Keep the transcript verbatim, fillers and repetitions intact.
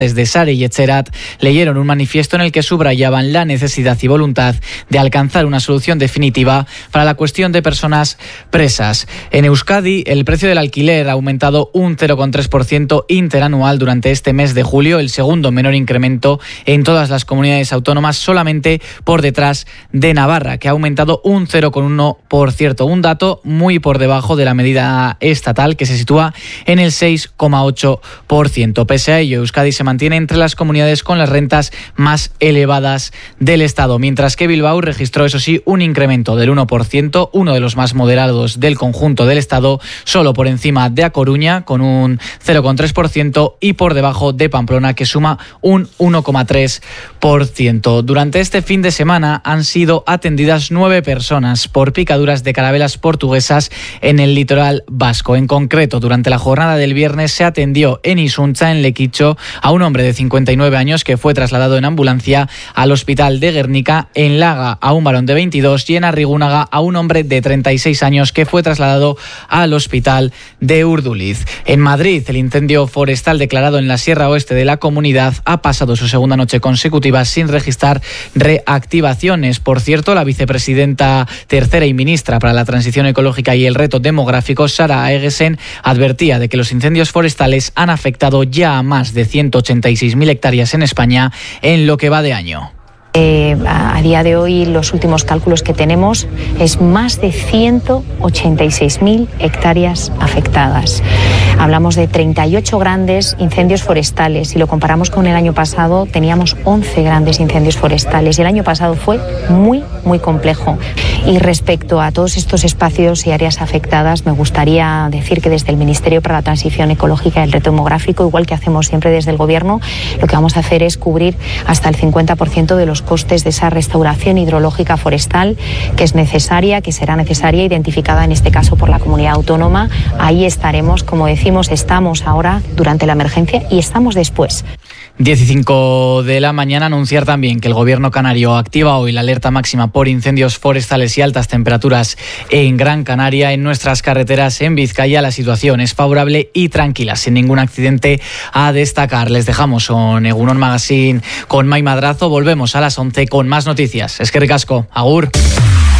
Desde Sare y Etxerat leyeron un manifiesto en el que subrayaban la necesidad y voluntad de alcanzar una solución definitiva para la cuestión de personas presas. En Euskadi, el precio del alquiler ha aumentado un cero coma tres por ciento interanual durante este mes de julio, el segundo menor incremento en todas las comunidades autónomas, solamente por detrás de Navarra, que ha aumentado un cero coma uno por ciento, un dato muy por debajo de la medida estatal, que se sitúa en el seis coma ocho por ciento. Pese a ello, Euskadi se mantiene entre las comunidades con las rentas más elevadas del Estado, mientras que Bilbao registró, eso sí, un incremento del uno por ciento, uno de los más moderados del conjunto del Estado, solo por encima de A Coruña, con un cero coma tres por ciento, y por debajo de Pamplona, que suma un uno coma tres por ciento. Durante este fin de semana han sido atendidas nueve personas por picaduras de carabelas portuguesas en el litoral vasco. En concreto, durante la jornada del viernes se atendió en Isuncha, en Lequicho, a un hombre de cincuenta y nueve años que fue trasladado en ambulancia al hospital de Guernica, en Laga a un varón de veintidós y en Arrigúnaga a un hombre de treinta y seis años que fue trasladado al hospital de Urduliz. En Madrid, el incendio forestal declarado en la Sierra Oeste de la comunidad ha pasado su segunda noche consecutiva sin registrar reactivaciones. Por cierto, la vicepresidenta tercera y ministra para la transición ecológica y el reto demográfico, Sara Aegesen, advertía de que los incendios forestales han afectado ya a más de ciento ochenta y seis mil hectáreas en España en lo que va de año. Eh, a día de hoy los últimos cálculos que tenemos es más de ciento ochenta y seis mil hectáreas afectadas. Hablamos de treinta y ocho grandes incendios forestales. Si lo comparamos con el año pasado, teníamos once grandes incendios forestales y el año pasado fue muy, muy complejo. Y respecto a todos estos espacios y áreas afectadas, me gustaría decir que desde el Ministerio para la Transición Ecológica y el Reto Demográfico, igual que hacemos siempre desde el Gobierno, lo que vamos a hacer es cubrir hasta el cincuenta por ciento de los costes de esa restauración hidrológica forestal que es necesaria, que será necesaria, identificada en este caso por la comunidad autónoma. Ahí estaremos, como decimos, estamos ahora durante la emergencia y estamos después. diez y cinco de la mañana. Anunciar también que el Gobierno canario activa hoy la alerta máxima por incendios forestales y altas temperaturas en Gran Canaria. En nuestras carreteras en Vizcaya la situación es favorable y tranquila, sin ningún accidente a destacar. Les dejamos con Egunon Magazine con Mai Madrazo. Volvemos a las once con más noticias. Eskerrik asko. Agur.